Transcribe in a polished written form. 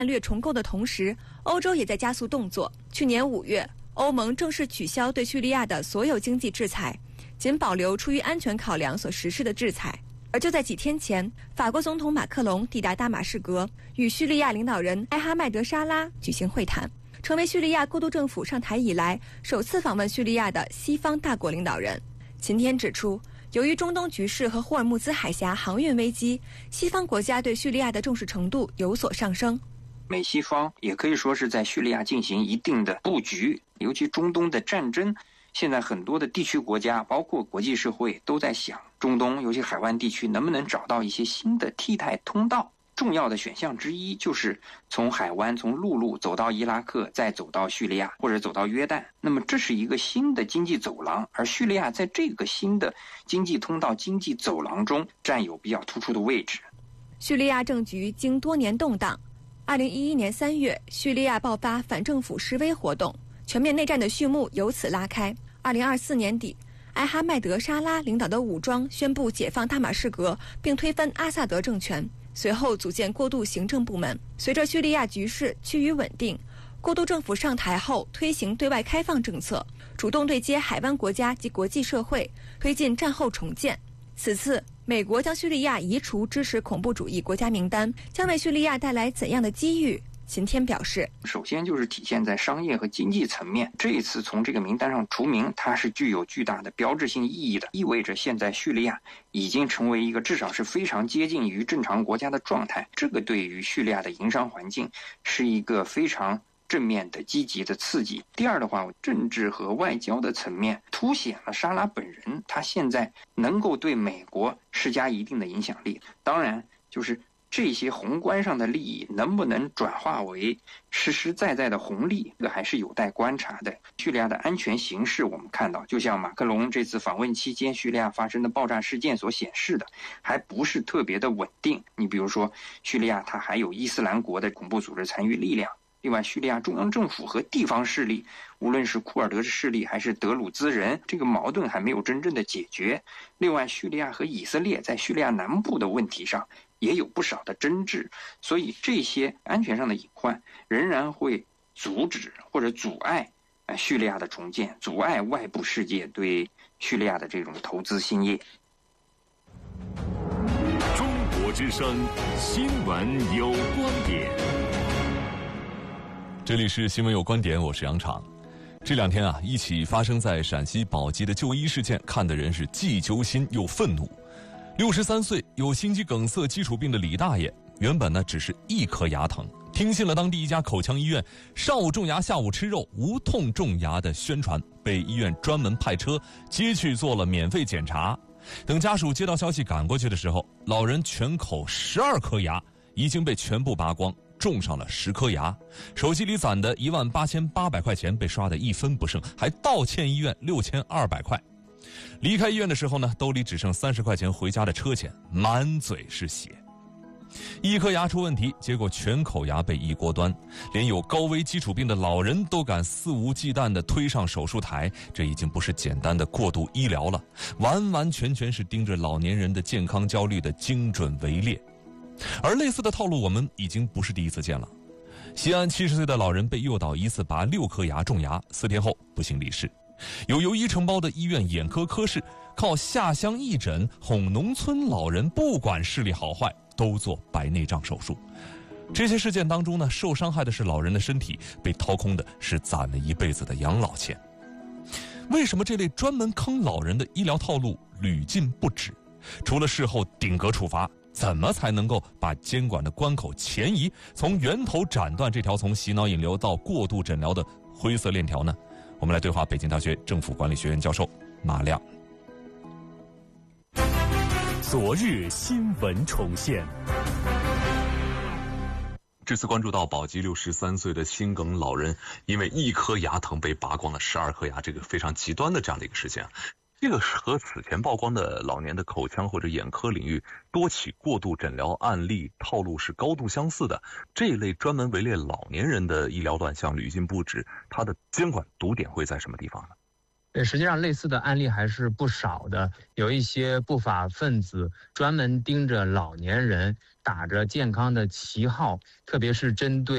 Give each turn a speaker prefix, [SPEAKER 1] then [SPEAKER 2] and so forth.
[SPEAKER 1] 战略重构的同时，欧洲也在加速动作。去年5月，欧盟正式取消对叙利亚的所有经济制裁，仅保留出于安全考量所实施的制裁。而就在几天前，法国总统马克龙抵达大马士革，与叙利亚领导人埃哈迈德·沙拉举行会谈，成为叙利亚过渡政府上台以来首次访问叙利亚的西方大国领导人。秦天指出，由于中东局势和霍尔木兹海峡航运危机，西方国家对叙利亚的重视程度有所上升。
[SPEAKER 2] 美西方也可以说是在叙利亚进行一定的布局，尤其中东的战争，现在很多的地区国家，包括国际社会都在想，中东尤其海湾地区能不能找到一些新的替代通道。重要的选项之一就是从海湾从陆路走到伊拉克，再走到叙利亚或者走到约旦。那么这是一个新的经济走廊，而叙利亚在这个新的经济通道经济走廊中占有比较突出的位置。
[SPEAKER 1] 叙利亚政局经多年动荡，2011年3月，叙利亚爆发反政府示威活动，全面内战的序幕由此拉开。2024年底，埃哈迈德·沙拉领导的武装宣布解放大马士革，并推翻阿萨德政权，随后组建过渡行政部门。随着叙利亚局势趋于稳定，过渡政府上台后推行对外开放政策，主动对接海湾国家及国际社会，推进战后重建。此次美国将叙利亚移除支持恐怖主义国家名单，将为叙利亚带来怎样的机遇？秦天表示，
[SPEAKER 2] 首先就是体现在商业和经济层面，这一次从这个名单上除名，它是具有巨大的标志性意义的，意味着现在叙利亚已经成为一个至少是非常接近于正常国家的状态，这个对于叙利亚的营商环境是一个非常正面的积极的刺激。第二的话，政治和外交的层面凸显了沙拉本人他现在能够对美国施加一定的影响力，当然就是这些宏观上的利益能不能转化为实实在在的红利，这个还是有待观察的。叙利亚的安全形势我们看到，就像马克龙这次访问期间叙利亚发生的爆炸事件所显示的，还不是特别的稳定。你比如说叙利亚它还有伊斯兰国的恐怖组织残余力量，另外叙利亚中央政府和地方势力，无论是库尔德势力还是德鲁兹人，这个矛盾还没有真正的解决。另外叙利亚和以色列在叙利亚南部的问题上也有不少的争执，所以这些安全上的隐患仍然会阻止或者阻碍叙利亚的重建，阻碍外部世界对叙利亚的这种投资兴业。
[SPEAKER 3] 中国之声新闻有观点，
[SPEAKER 4] 这里是新闻有观点，我是杨昶。这2天一起发生在陕西宝鸡的就医事件，看的人是既揪心又愤怒。63岁有心肌梗塞基础病的李大爷，原本只是一颗牙疼，听信了当地一家口腔医院上午种牙下午吃肉无痛种牙的宣传，被医院专门派车接去做了免费检查。等家属接到消息赶过去的时候，老人全口12颗牙已经被全部拔光，种上了10颗牙，手机里攒的18800块钱被刷得一分不剩，还倒欠医院6200块。离开医院的时候呢，兜里只剩30块钱回家的车钱，满嘴是血。一颗牙出问题，结果全口牙被一锅端，连有高危基础病的老人都敢肆无忌惮地推上手术台，这已经不是简单的过度医疗了，完完全全是盯着老年人的健康焦虑的精准围猎。而类似的套路我们已经不是第一次见了。西安70岁的老人被诱导疑似拔6颗牙种牙，4天后不幸离世。有由医承包的医院眼科科室靠下乡义诊哄农村老人不管视力好坏都做白内障手术。这些事件当中呢，受伤害的是老人的身体，被掏空的是攒了一辈子的养老钱。为什么这类专门坑老人的医疗套路屡禁不止？除了事后顶格处罚，怎么才能够把监管的关口前移，从源头斩断这条从洗脑引流到过度诊疗的灰色链条呢？我们来对话北京大学政府管理学院教授马亮。
[SPEAKER 3] 昨日新闻重现。
[SPEAKER 4] 这次关注到宝鸡63岁的心梗老人，因为一颗牙疼被拔光了12颗牙，这个非常极端的这样的一个事件。这个和此前曝光的老年的口腔或者眼科领域多起过度诊疗案例套路是高度相似的。这一类专门围猎老年人的医疗乱象屡禁不止，它的监管堵点会在什么地方呢？
[SPEAKER 5] 实际上类似的案例还是不少的，有一些不法分子专门盯着老年人，打着健康的旗号，特别是针对